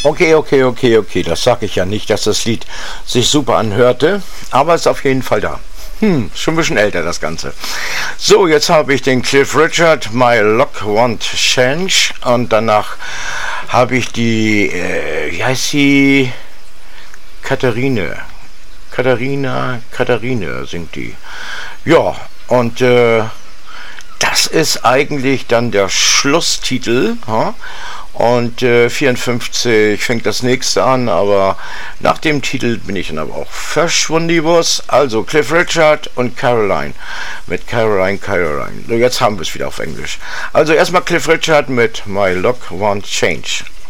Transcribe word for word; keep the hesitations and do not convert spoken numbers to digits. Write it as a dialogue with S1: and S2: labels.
S1: Okay, okay, okay, okay. Das sage ich ja nicht, dass das Lied sich super anhörte, aber ist auf jeden Fall da. Hm, schon ein bisschen älter das Ganze. So, jetzt habe ich den Cliff Richard, My Luck Won't Change, und danach habe ich die, äh, wie heißt sie? Katharine. Katharina, Katharine singt die. Ja, und äh, das ist eigentlich dann der Schlusstitel. Huh? Und äh, vierundfünfzig fängt das nächste an, aber nach dem Titel bin ich dann aber auch verschwundibus. Also Cliff Richard und Caroline mit Caroline, Caroline. So, jetzt haben wir es wieder auf Englisch. Also erstmal Cliff Richard mit My Luck Won't Change.